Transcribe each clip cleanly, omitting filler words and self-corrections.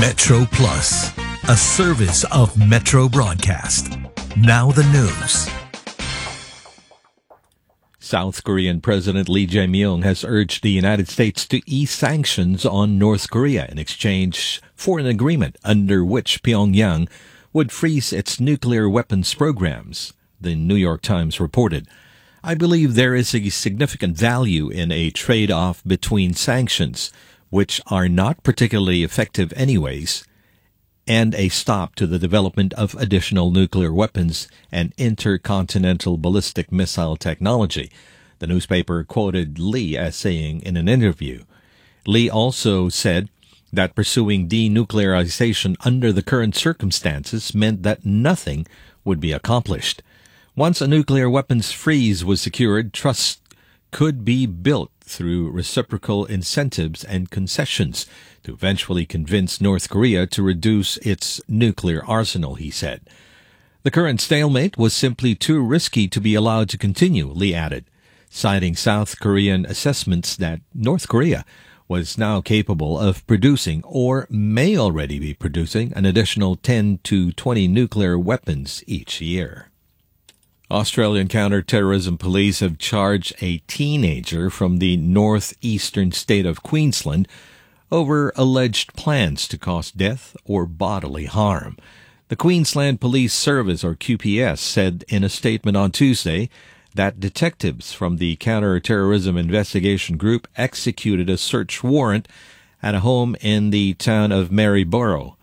Metro Plus, a service of Metro Broadcast. Now the news. South Korean President Lee Jae-myung has urged the United States to ease sanctions on North Korea in exchange for an agreement under which Pyongyang would freeze its nuclear weapons programs, the New York Times reported. I believe there is a significant value in a trade-off between sanctions, which are not particularly effective anyways, and a stop to the development of additional nuclear weapons and intercontinental ballistic missile technology, the newspaper quoted Lee as saying in an interview. Lee also said that pursuing denuclearization under the current circumstances meant that nothing would be accomplished. Once a nuclear weapons freeze was secured, trust could be built through reciprocal incentives and concessions to eventually convince North Korea to reduce its nuclear arsenal, he said. The current stalemate was simply too risky to be allowed to continue, Lee added, citing South Korean assessments that North Korea was now capable of producing or may already be producing an additional 10 to 20 nuclear weapons each year. Australian counter-terrorism police have charged a teenager from the northeastern state of Queensland over alleged plans to cause death or bodily harm. The Queensland Police Service, or QPS, said in a statement on Tuesday that detectives from the Counter-Terrorism Investigation Group executed a search warrant at a home in the town of Maryborough,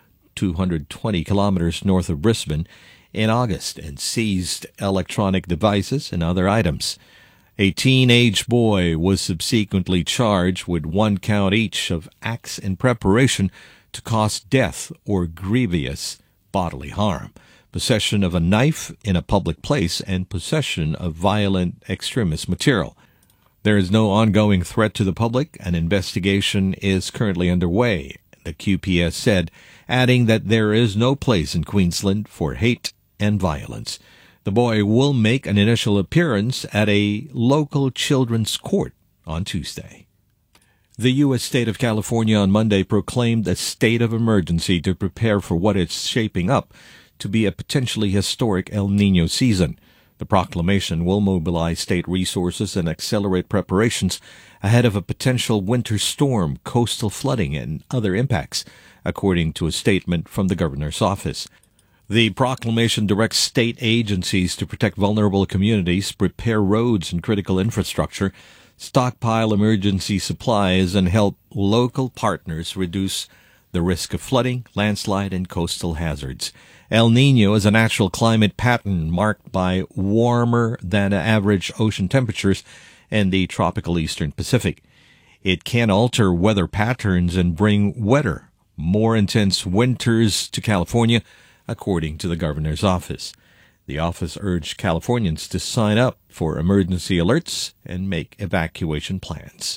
220 kilometers north of Brisbane, in August and seized electronic devices and other items. A teenage boy was subsequently charged with 1 count each of acts in preparation to cause death or grievous bodily harm, possession of a knife in a public place, and possession of violent extremist material. There is no ongoing threat to the public. An investigation is currently underway, the QPS said, adding that there is no place in Queensland for hate and violence. The boy will make an initial appearance at a local children's court on Tuesday. The U.S. state of California on Monday proclaimed a state of emergency to prepare for what is shaping up to be a potentially historic El Niño season. The proclamation will mobilize state resources and accelerate preparations ahead of a potential winter storm, coastal flooding, and other impacts, according to a statement from the governor's office. The proclamation directs state agencies to protect vulnerable communities, prepare roads and critical infrastructure, stockpile emergency supplies, and help local partners reduce the risk of flooding, landslide, and coastal hazards. El Niño is a natural climate pattern marked by warmer than average ocean temperatures in the tropical eastern Pacific. It can alter weather patterns and bring wetter, more intense winters to California, according to the governor's office. The office urged Californians to sign up for emergency alerts and make evacuation plans.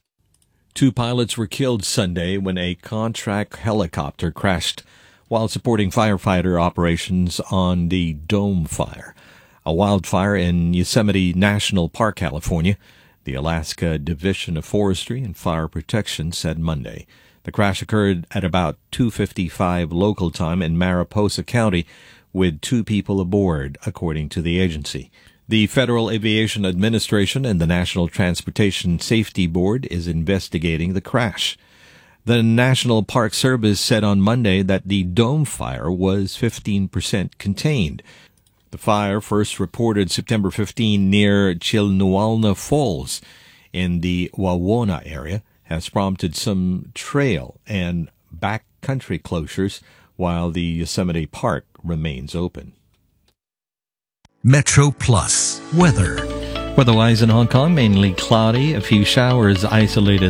2 pilots were killed Sunday when a contract helicopter crashed while supporting firefighter operations on the Dome Fire, a wildfire in Yosemite National Park, California, the Alaska Division of Forestry and Fire Protection said Monday. The crash occurred at about 2:55 local time in Mariposa County, with 2 people aboard, according to the agency. The Federal Aviation Administration and the National Transportation Safety Board is investigating the crash. The National Park Service said on Monday that the Dome Fire was 15% contained. The fire, first reported September 15 near Chilnualna Falls in the Wawona area, has prompted some trail and backcountry closures while the Yosemite Park remains open. Metro Plus weather. Weather-wise in Hong Kong, mainly cloudy, a few showers isolated